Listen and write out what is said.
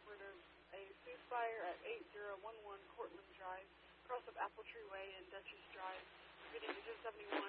where there's a ceasefire at 8011 Cortland Drive, across of Apple Tree Way and Dutchess Drive. Repeating, 71